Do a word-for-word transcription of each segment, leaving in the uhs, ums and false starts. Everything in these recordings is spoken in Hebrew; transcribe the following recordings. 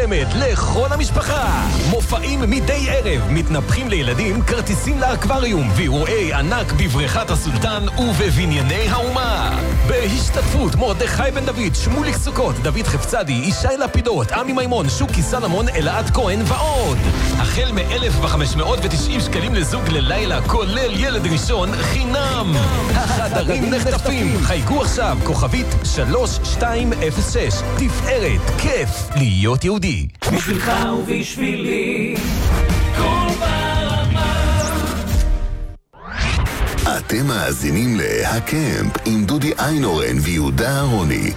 מושלמת לכל המשפחה. מופעים מדי ערב, מתנפחים לילדים, כרטיסים לאקווריום ואירועי ענק בבריכת הסולטן ובבנייני האומה. בהשתתפות מרדכי בן דוד, שמוליק סוכות, דוד חפצדי, ישי לפידות, עמי מימון, שוקי סלמון, אלעד כהן ועוד. החל מ-אלף וחמש מאות ותשעים שקלים לזוג ללילה, כולל ילד ראשון חינם. החדרים נחטפים. חייגו עכשיו, כוכבית שלוש שתיים אפס שש. תפארת, כיף להיות יהודי. בשבילך ובשבילי כל ברמה. אתם מאזינים להקמפ עם דודי איינורן ויהודה אהרוני.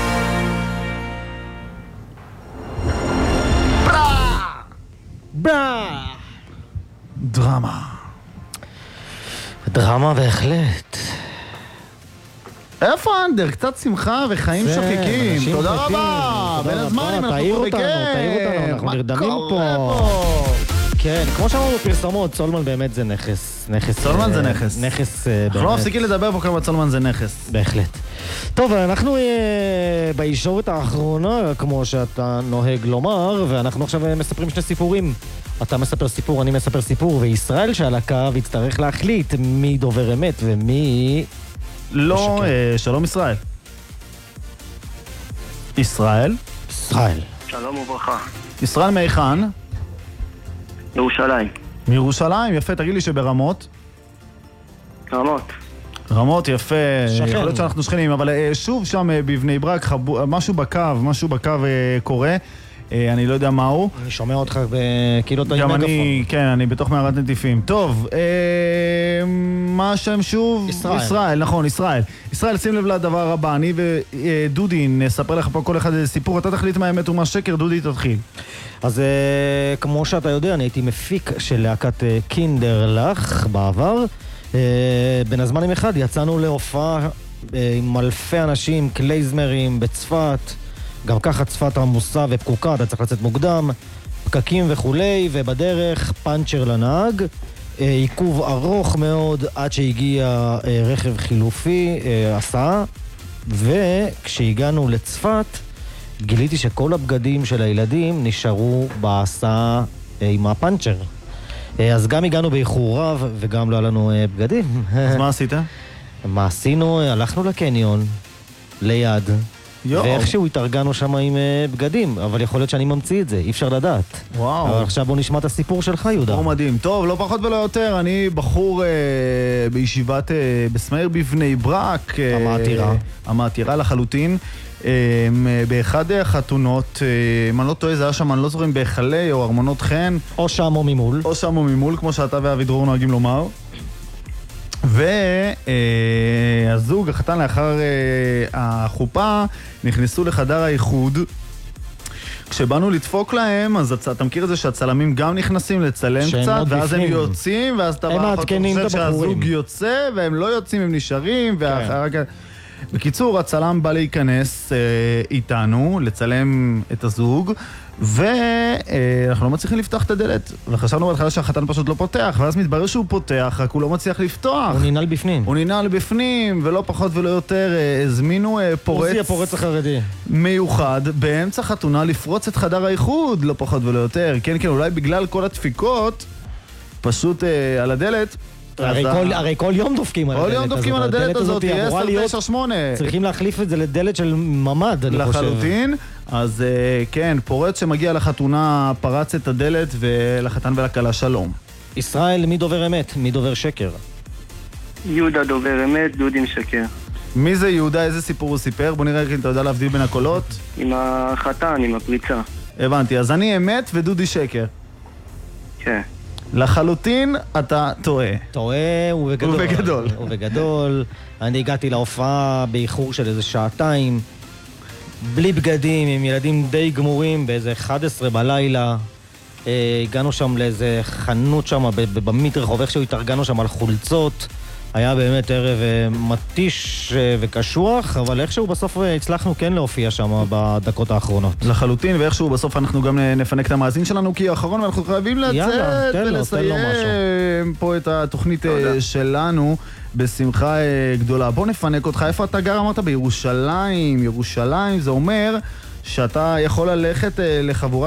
ברה! דרמה. דרמה בהחלט. איפה אנדר? קצת שמחה וחיים שוחקים. תודה רבה. בין הזמנים אנחנו תעיר פה אותנו, תעיר אותנו, אנחנו נרדמים פה. כן, כמו שאמרנו פרסומות, סולמן באמת זה נכס. סולמן זה נכס. נכס באמת. אנחנו לא מפסיקים לדבר פה כמה סולמן זה נכס. בהחלט. טוב, אנחנו בישורת האחרונה, כמו שאתה נוהג לומר, ואנחנו עכשיו מספרים שני סיפורים. אתה מספר סיפור, אני מספר סיפור, וישראל שעל הקו יצטרך להחליט מי דובר אמת ומי... לא, שלום ישראל. ישראל? ישראל. שלום וברכה. ישראל מאיכן? ירושלים. מירושלים, יפה, תגיד לי שברמות. רמות. רמות, יפה. שכן. יכול להיות שאנחנו שכנים, אבל שוב שם בבני ברק, חבו, משהו בקו, משהו בקו קורה. אני לא יודע מהו. אני שומע אותך כאילו אתה עם גם מגפון. אני, כן, אני בתוך מערת נטיפים. טוב, אה, מה השם שוב? ישראל. ישראל, נכון, ישראל. ישראל, שים לב לדבר הבא. אני ודודי נספר לך פה כל אחד איזה סיפור. אתה תחליט מה האמת ומה שקר, דודי תתחיל. אז אה, כמו שאתה יודע, אני הייתי מפיק של להקת אה, קינדרלך בעבר. אה, בין הזמנים אחד יצאנו להופעה אה, עם אלפי אנשים, קלייזמרים בצפת. גם ככה צפת עמוסה ופקוקה, אתה צריך לצאת מוקדם, פקקים וכולי, ובדרך פאנצ'ר לנהג, עיכוב ארוך מאוד עד שהגיע רכב חילופי, הסעה, וכשהגענו לצפת, גיליתי שכל הבגדים של הילדים נשארו בהסעה עם הפאנצ'ר. אז גם הגענו באיחור רב, וגם לא היה לנו בגדים. אז מה עשית? מה עשינו? הלכנו לקניון, ליד. ואיכשהו התארגנו שם עם uh, בגדים, אבל יכול להיות שאני ממציא את זה, אי אפשר לדעת. וואו. אבל עכשיו בוא נשמע את הסיפור שלך, יהודה. סיפור מדהים. טוב, לא פחות ולא יותר, אני בחור uh, בישיבת uh, בסמאיר בבני ברק. Uh, המעתירה. המעתירה לחלוטין. Uh, באחד החתונות, uh, אם אני לא טועה, זה היה שם, אני לא זוכר אם בהיכלי או ארמונות חן. או שם או ממול. או שם או ממול, כמו שאתה ואבי דרור נוהגים לומר. והזוג, החתן לאחר החופה, נכנסו לחדר האיחוד. כשבאנו לדפוק להם, אז אתה מכיר את זה שהצלמים גם נכנסים לצלם קצת, ואז הם יוצאים, ואז אתה חושב שהזוג יוצא, והם לא יוצאים, הם נשארים, בקיצור, הצלם בא להיכנס איתנו, לצלם את הזוג, ואנחנו לא מצליחים לפתוח את הדלת, וחשבנו בהתחלה שהחתן פשוט לא פותח, ואז מתברר שהוא פותח, רק הוא לא מצליח לפתוח. הוא ננעל בפנים. הוא ננעל בפנים, ולא פחות ולא יותר, הזמינו פורץ... עוזי הפורץ החרדי. מיוחד, באמצע חתונה לפרוץ את חדר האיחוד, לא פחות ולא יותר. כן, כן, אולי בגלל כל הדפיקות, פשוט אה, על הדלת, הרי כל, הרי כל יום דופקים על הדלת הזאת. כל יום דופקים על הדלת הזאת, עשר תשע שמונה. צריכים להחליף את זה לדלת של ממד, אני חושב. לחלוטין. אז כן, פורץ שמגיע לחתונה פרץ את הדלת ולחתן ולכלה שלום. ישראל, מי דובר אמת? מי דובר שקר? יהודה דובר אמת, דודי משקר. מי זה יהודה? איזה סיפור הוא סיפר? בוא נראה אם אתה יודע להבדיל בין הקולות. עם החתן, עם הפריצה. הבנתי, אז אני אמת ודודי שקר. כן. לחלוטין אתה טועה. טועה ובגדול. ובגדול. ובגדול. אני הגעתי להופעה באיחור של איזה שעתיים, בלי בגדים, עם ילדים די גמורים, באיזה אחת עשרה בלילה. הגענו שם לאיזה חנות שם, במית רחוב, איכשהו התארגנו שם על חולצות. היה באמת ערב מתיש וקשוח, אבל איכשהו בסוף הצלחנו כן להופיע שם בדקות האחרונות. לחלוטין, ואיכשהו בסוף אנחנו גם נפנק את המאזין שלנו, כי האחרון ואנחנו חייבים לצאת ולסיים פה את התוכנית שלנו בשמחה גדולה. בוא נפנק אותך, איפה אתה גר? אמרת בירושלים. ירושלים זה אומר שאתה יכול ללכת לחבורה